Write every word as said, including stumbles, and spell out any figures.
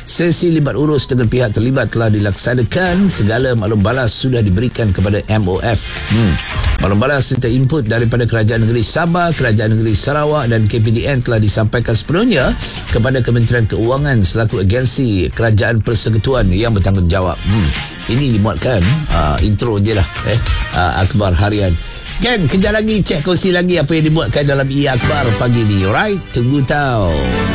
Sesi libat urus dengan pihak terlibat telah dilaksanakan. Segala maklum balas sudah diberikan kepada M O F. Hmm. Maklum balas serta input daripada Kerajaan Negeri Sabah, Kerajaan Negeri Sarawak dan K P D N telah disampaikan sepenuhnya kepada Kementerian Keuangan selaku agensi Kerajaan Persekutuan yang bertanggungjawab. Hmm. Ini dimuatkan uh, intro je lah eh, uh, akhbar harian. Kan, kejap lagi cek kongsi lagi apa yang dibuatkan dalam I Akhbar pagi ni. Alright, tunggu tahu.